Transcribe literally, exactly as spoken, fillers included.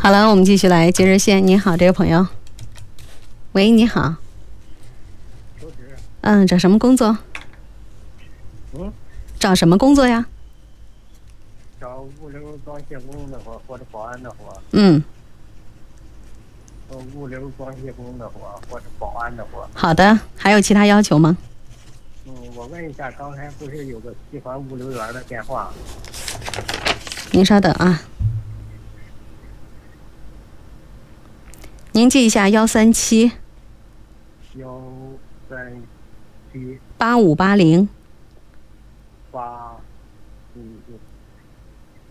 好了，我们继续来接热线。你好，这位朋友。喂，你好。 求职。 嗯，找什么工作？ 嗯。 找什么工作呀？ 找物流装卸工的活，或者保安的活。 嗯。 物流装卸工的活，或者保安的活。 好的，还有其他要求吗？ 嗯，我问一下，刚才不是有个西环物流员的电话？ 您稍等啊。您记一下：幺三七幺三七八五八零